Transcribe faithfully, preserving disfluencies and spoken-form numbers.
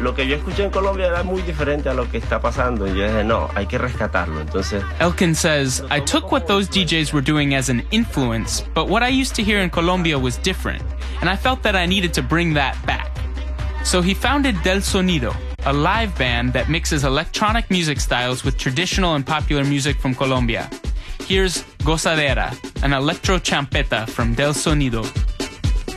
lo que yo escuché en Colombia era muy diferente a lo que está pasando. Y yo dije, no, hay que rescatarlo. Entonces, Elkin says, I took what those D Js were doing as an influence, but what I used to hear in Colombia was different, and I felt that I needed to bring that back. So he founded Del Sonido, a live band that mixes electronic music styles with traditional and popular music from Colombia. Here's Gozadera, an electro champeta from Del Sonido.